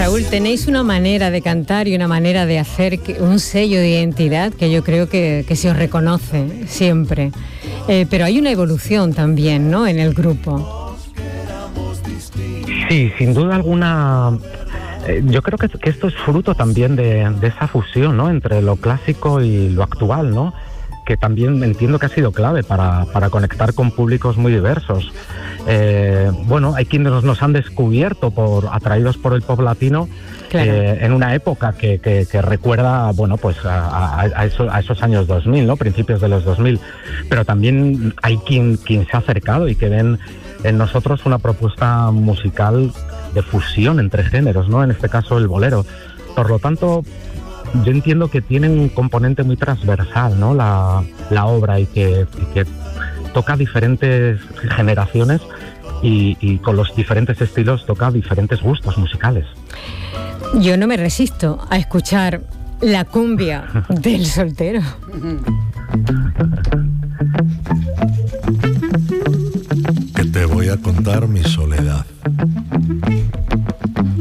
Raúl, tenéis una manera de cantar y una manera de hacer un sello de identidad que yo creo que se os reconoce siempre. Pero hay una evolución también, ¿no?, en el grupo. Sí, sin duda alguna. Yo creo que esto es fruto también de esa fusión, ¿no?, entre lo clásico y lo actual, ¿no?, que también entiendo que ha sido clave para conectar con públicos muy diversos. Bueno, hay quienes nos han descubierto atraídos por el pop latino, claro, en una época que recuerda, bueno, pues a esos años 2000, ¿no?, principios de los 2000, pero también hay quien se ha acercado y que ven en nosotros una propuesta musical de fusión entre géneros, ¿no?, en este caso el bolero. Por lo tanto, yo entiendo que tienen un componente muy transversal, ¿no?, la obra, y que toca diferentes generaciones y con los diferentes estilos toca diferentes gustos musicales. Yo no me resisto a escuchar la cumbia del soltero. Que te voy a contar mi soledad.